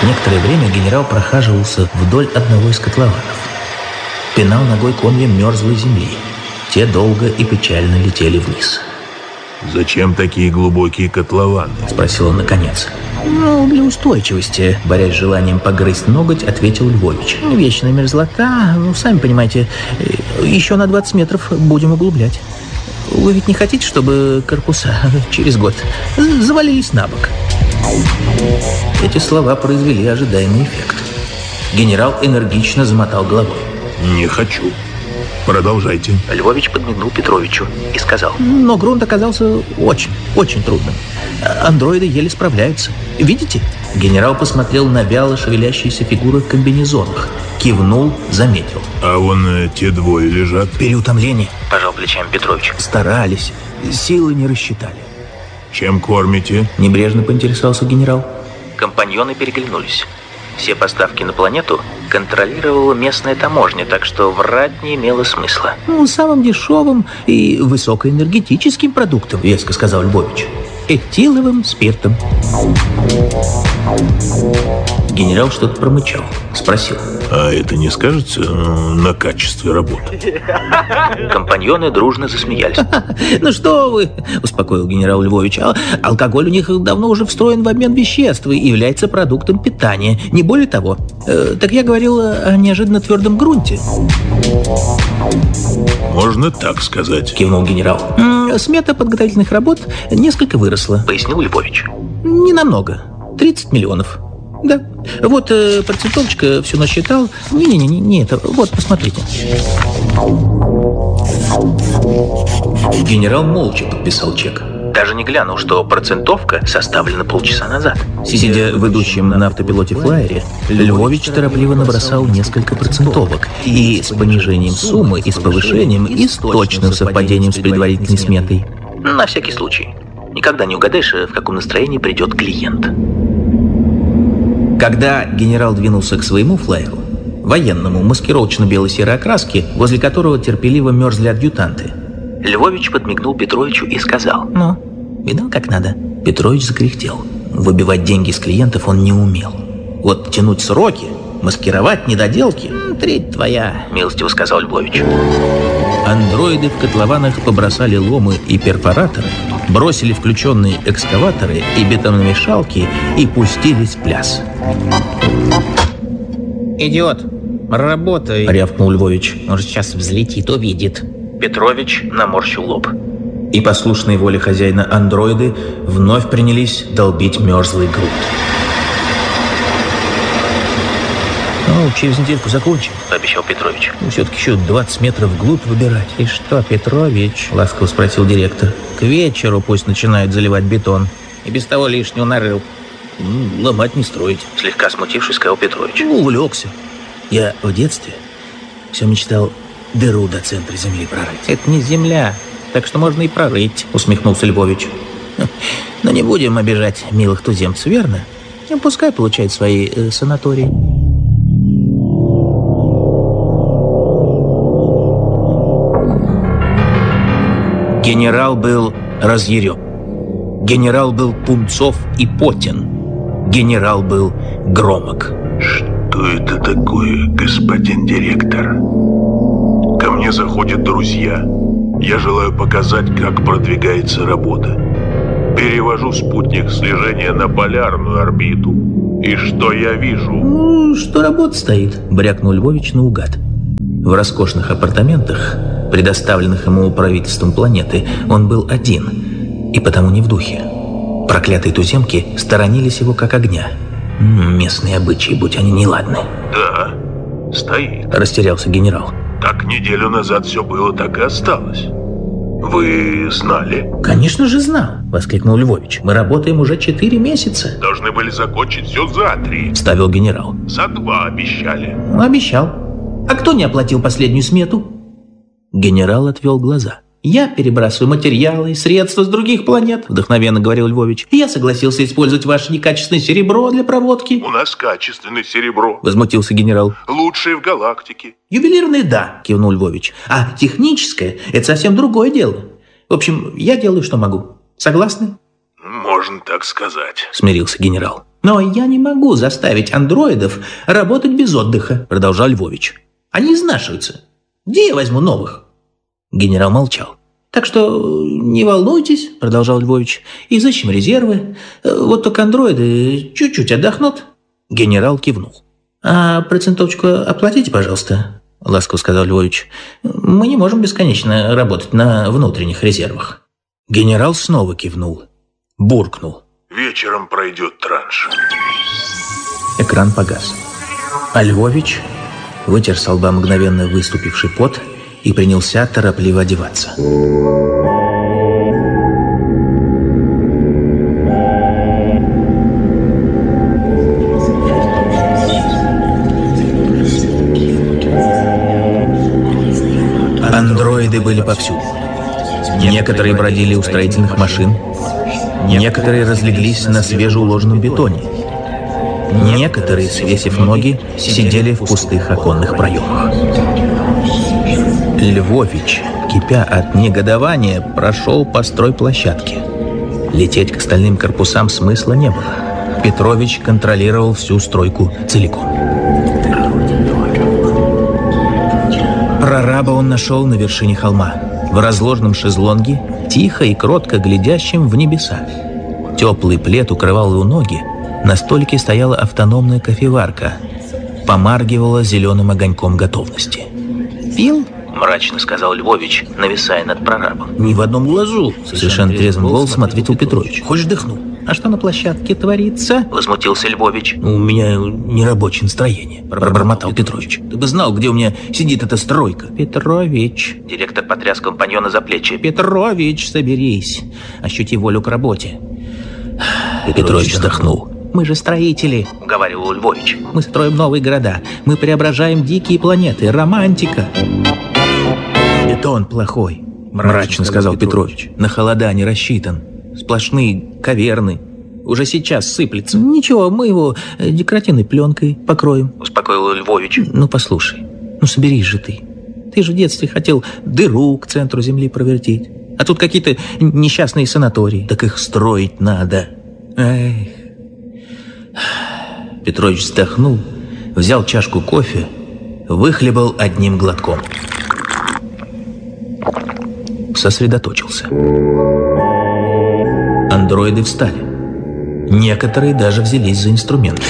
Некоторое время генерал прохаживался вдоль одного из котлованов. Пинал ногой комья мерзлой земли. Те долго и печально летели вниз. «Зачем такие глубокие котлованы?» — спросил он наконец. Для устойчивости, борясь с желанием погрызть ноготь, ответил Львович. Вечная мерзлота, сами понимаете, еще на 20 метров будем углублять. Вы ведь не хотите, чтобы корпуса через год завалились на бок?» Эти слова произвели ожидаемый эффект. Генерал энергично замотал головой. «Не хочу. Продолжайте». Львович подмигнул Петровичу и сказал: «Но грунт оказался очень, очень трудным. Андроиды еле справляются. Видите?» Генерал посмотрел на вяло шевелящиеся фигуры в комбинезонах. Кивнул, заметил. «А вон те двое лежат». «Переутомление», — пожал плечами Петрович. «Старались, силы не рассчитали». «Чем кормите?» — небрежно поинтересовался генерал. Компаньоны переглянулись. Все поставки на планету контролировала местная таможня, так что врать не имело смысла. «Самым дешевым и высокоэнергетическим продуктом», — веско сказал Львович. «Этиловым спиртом». Генерал что-то промычал, спросил: «А это не скажется на качестве работы?» Компаньоны дружно засмеялись. «Ну что вы!» — успокоил генерал Львович. «Алкоголь у них давно уже встроен в обмен веществ и является продуктом питания, не более того. Так я говорил о неожиданно твердом грунте». «Можно так сказать», — кивнул генерал. «Смета подготовительных работ несколько выросла», — пояснил Львович. «Ненамного. 30 миллионов. Да. Вот процентовочка все насчитал. Не это. Вот, посмотрите». Генерал молча подписал чек, даже не глянул, что процентовка составлена полчаса назад. Сидя в идущем на автопилоте флайере, Львович торопливо набросал несколько процентовок. И с понижением суммы, и с повышением, и с точным совпадением с предварительной сметой. На всякий случай. Никогда не угадаешь, в каком настроении придет клиент. Когда генерал двинулся к своему флайеру, военному, маскировочно-бело-серой окраски, возле которого терпеливо мерзли адъютанты, Львович подмигнул Петровичу и сказал: «Ну, видал, как надо?» Петрович закряхтел. Выбивать деньги с клиентов он не умел. Вот тянуть сроки, маскировать недоделки — треть твоя, милостиво сказал Львович. Андроиды в котлованах побросали ломы и перфораторы, бросили включенные экскаваторы и бетономешалки и пустились в пляс. «Идиот, работай!» — рявкнул Львович. «Он же сейчас взлетит, увидит». Петрович наморщил лоб. И послушные воле хозяина андроиды вновь принялись долбить мерзлый грунт. «Через недельку закончим», — пообещал Петрович. «Все-таки еще 20 метров вглубь выбирать». «И что, Петрович?» — ласково спросил директор. «К вечеру пусть начинают заливать бетон. И без того лишнего нарыл». «Ломать не строить», — слегка смутившись, сказал Петрович. «Увлекся. Я в детстве все мечтал дыру до центра земли прорыть». «Это не земля, так что можно и прорыть», — усмехнулся Львович. «Но не будем обижать милых туземцев, верно? Пускай получают свои санатории». Генерал был разъярен. Генерал был пунцов и потен. Генерал был громок. «Что это такое, господин директор? Ко мне заходят друзья. Я желаю показать, как продвигается работа. Перевожу спутник слежения на полярную орбиту. И что я вижу?» «Что работа стоит», — брякнул Львович наугад. В роскошных апартаментах, предоставленных ему правительством планеты, он был один, и потому не в духе. Проклятые туземки сторонились его как огня. Местные обычаи, будь они неладны. «Да, стоит», — растерялся генерал. «Так неделю назад все было, так и осталось. Вы знали?» «Конечно же знал», — воскликнул Львович. «Мы работаем уже 4 месяца». «Должны были закончить все за 3», — вставил генерал. «За 2 обещали». «Обещал. А кто не оплатил последнюю смету?» Генерал отвел глаза. «Я перебрасываю материалы и средства с других планет», — вдохновенно говорил Львович. «Я согласился использовать ваше некачественное серебро для проводки». «У нас качественное серебро», — возмутился генерал. «Лучшее в галактике». «Ювелирное, да», — кивнул Львович. «А техническое — это совсем другое дело. В общем, я делаю, что могу. Согласны?» «Можно так сказать», — смирился генерал. «Но я не могу заставить андроидов работать без отдыха», – продолжал Львович. «Они изнашиваются. Где я возьму новых?» Генерал молчал. «Так что не волнуйтесь», – продолжал Львович, – «изыщем резервы. Вот только андроиды чуть-чуть отдохнут». Генерал кивнул. «А процентовочку оплатите, пожалуйста», – ласково сказал Львович. «Мы не можем бесконечно работать на внутренних резервах». Генерал снова кивнул. Буркнул. «Вечером пройдет транш». Экран погас. А Львович вытер со лба мгновенно выступивший пот и принялся торопливо одеваться. Андроиды были повсюду. Некоторые бродили у строительных машин, некоторые разлеглись на свежеуложенном бетоне, некоторые, свесив ноги, сидели в пустых оконных проемах. Львович, кипя от негодования, прошел по стройплощадке. Лететь к остальным корпусам смысла не было. Петрович контролировал всю стройку целиком. Прораба он нашел на вершине холма, в разложенном шезлонге, тихо и кротко глядящим в небеса. Теплый плед укрывал его ноги, на столике стояла автономная кофеварка, помаргивала зеленым огоньком готовности. «Пил?» – мрачно сказал Львович, нависая над прорабом. «Ни в одном глазу», – совершенно трезвым голосом ответил Петрович. «Хочешь, дыхну?» «А что на площадке творится?» – возмутился Львович. «У меня нерабочее настроение», – пробормотал Петрович. «Ты бы знал, где у меня сидит эта стройка». «Петрович», – директор потряс компаньона за плечи. «Петрович, соберись, ощути волю к работе». Петрович вздохнул. «Мы же строители», – уговаривал Львович. «Мы строим новые города, мы преображаем дикие планеты, романтика». «Бетон плохой», – мрачно сказал Петрович. «На холода не рассчитан. Сплошные каверны. Уже сейчас сыплется». «Ничего, мы его декоративной пленкой покроем», – успокоил Львович. «Ну, послушай, соберись же ты. Ты же в детстве хотел дыру к центру Земли провертеть. А тут какие-то несчастные санатории. Так их строить надо». «Эх». Петрович вздохнул, взял чашку кофе, выхлебал одним глотком. Сосредоточился. Андроиды встали. Некоторые даже взялись за инструменты.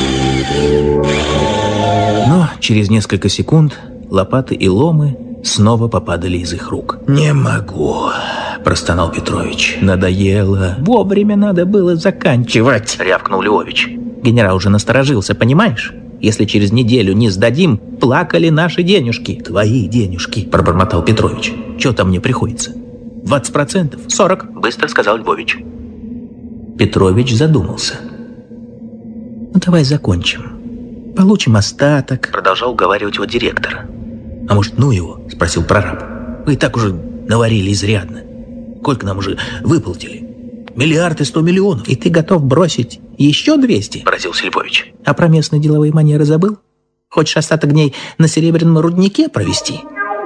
Но через несколько секунд лопаты и ломы снова попадали из их рук. «Не могу», – простонал Петрович. «Надоело». «Вовремя надо было заканчивать», – рявкнул Львович. «Генерал уже насторожился, понимаешь? Если через неделю не сдадим, плакали наши денежки». «Твои денежки», – пробормотал Петрович. «Чё там мне приходится? 20%? 40%?» – быстро сказал Львович. Петрович задумался. «Ну, давай закончим. Получим остаток», – продолжал уговаривать его директор. «А может, ну его?» – спросил прораб. «Вы и так уже наварили изрядно. Сколько нам уже выплатили? 1 100 000 000. И ты готов бросить еще 200?» – поразился Львович. «А про местные деловые манеры забыл? Хочешь остаток дней на серебряном руднике провести?»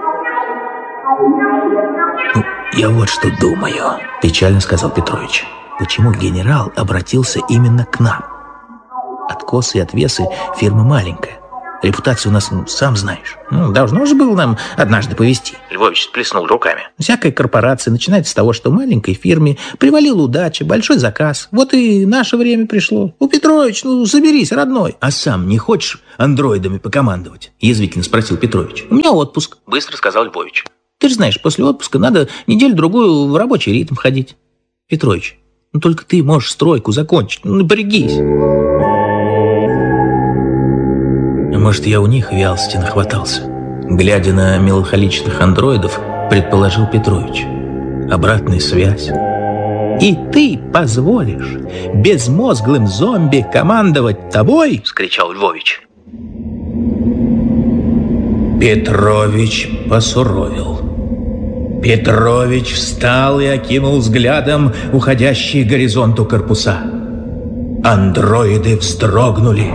«Ну, я вот что думаю», – печально сказал Петрович. «Почему генерал обратился именно к нам? Откосы и отвесы фирма маленькая. Репутация у нас, сам знаешь. Должно же было нам однажды повезти». Львович сплеснул руками. «Всякая корпорация начинается с того, что маленькой фирме привалила удача, большой заказ. Вот и наше время пришло. Петрович, соберись, родной». «А сам не хочешь андроидами покомандовать?» – язвительно спросил Петрович. «У меня отпуск», – быстро сказал Львович. «Ты же знаешь, после отпуска надо неделю-другую в рабочий ритм ходить. Петрович, только ты можешь стройку закончить. Напрягись». «Может, я у них вялости нахватался?» Глядя на меланхоличных андроидов, предположил Петрович. «Обратная связь». «И ты позволишь безмозглым зомби командовать тобой?» – вскричал Львович. Петрович посуровил. Петрович встал и окинул взглядом уходящие к горизонту корпуса. Андроиды вздрогнули.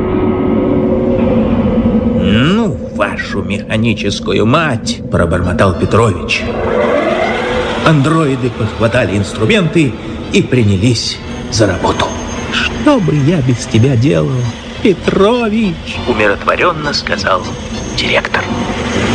«Ну, вашу механическую мать!» – пробормотал Петрович. Андроиды похватали инструменты и принялись за работу. Что бы я без тебя делал, Петрович? Умиротворенно сказал директор.